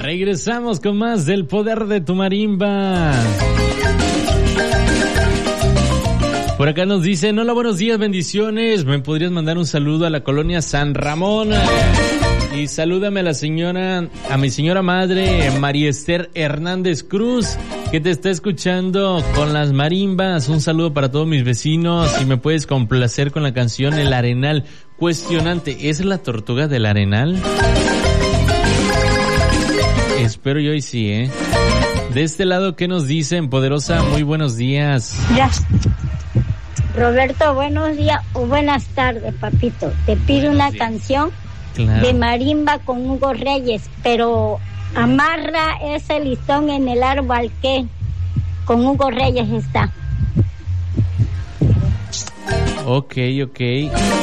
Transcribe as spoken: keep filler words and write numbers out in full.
Regresamos con más del poder de tu marimba. Por acá nos dicen, hola, buenos días, bendiciones. ¿Me podrías mandar un saludo a la colonia San Ramón? Y salúdame a la señora, a mi señora madre, María Esther Hernández Cruz, que te está escuchando con las marimbas. Un saludo para todos mis vecinos. Si me puedes complacer con la canción El Arenal. Cuestionante, ¿es la tortuga del Arenal? Espero yo y sí, ¿eh? De este lado, ¿qué nos dicen? Poderosa, muy buenos días. Ya. Roberto, buenos días o buenas tardes, papito. Te pido una canción claro. de marimba con Hugo Reyes, pero amarra ese listón en el árbol que con Hugo Reyes está. Ok, ok.